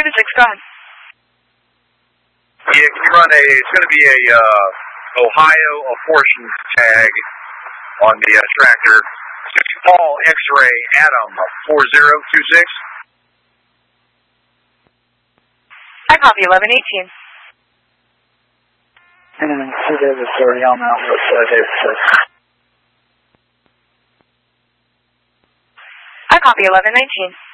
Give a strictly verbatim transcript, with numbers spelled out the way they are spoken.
David six, go ahead. Yeah, can you run a, it's going to be a uh, Ohio apportion tag on the uh, tractor. Paul X-ray Adam four zero two six. I copy eleven eighteen. And then two David thirty on that with uh, David six. I copy eleven nineteen.